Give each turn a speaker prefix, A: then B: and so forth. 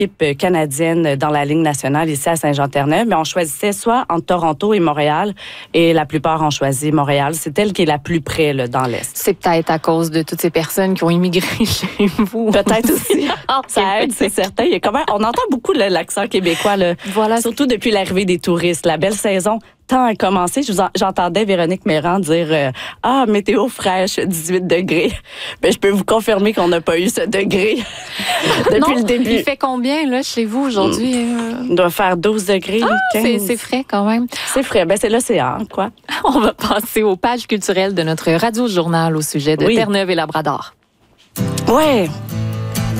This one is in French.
A: équipe canadienne dans la Ligue nationale ici à Saint-Jean-Terre-Neuve, mais on choisissait soit entre Toronto et Montréal, et la plupart ont choisi Montréal. C'est elle qui est la plus près là, dans l'Est.
B: C'est peut-être à cause de toutes ces personnes qui ont immigré chez vous.
A: Peut-être aussi. Ça aide, c'est certain. Il y a quand même, on entend beaucoup l'accent québécois, là,
B: Voilà.
A: surtout depuis l'arrivée des touristes. La belle saison temps a commencé. J'entendais Véronique Mérand dire météo fraîche, 18 degrés. Mais je peux vous confirmer qu'on n'a pas eu ce degré depuis le début.
B: Il fait combien là chez vous aujourd'hui?
A: Il doit faire 12 degrés. 15.
B: C'est frais quand même.
A: C'est frais. Ben, c'est l'océan, quoi.
B: On va passer aux pages culturelles de notre radio-journal au sujet de Terre-Neuve et Labrador.
A: Ouais.